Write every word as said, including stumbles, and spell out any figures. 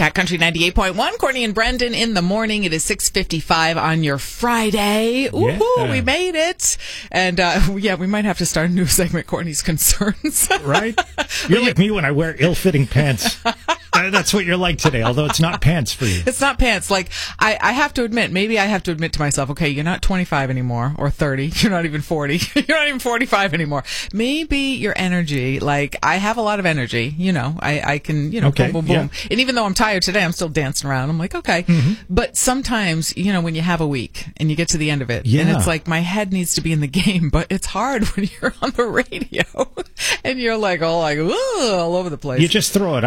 Cat Country ninety-eight point one. Courtney and Brendan in the morning. It is six fifty-five on your Friday. Ooh, Yeah. we made it. And, uh, yeah, we might have to start a new segment, Courtney's Concerns. Right? You're like me when I wear ill-fitting pants. Uh, That's what you're like today, although it's not pants for you. It's not pants. Like, I, I have to admit, maybe I have to admit to myself, okay, you're not twenty-five anymore, or thirty. You're not even forty. You're not even forty-five anymore. Maybe your energy, like, I have a lot of energy, you know, I, I can, you know, Okay, boom, boom, boom. yeah. And even though I'm tired today, I'm still dancing around. I'm like, okay. Mm-hmm. But sometimes, you know, when you have a week and you get to the end of it, and Yeah. it's like, my head needs to be in the game, but it's hard when you're on the radio and you're like, all like, ooh, all over the place. You just throw it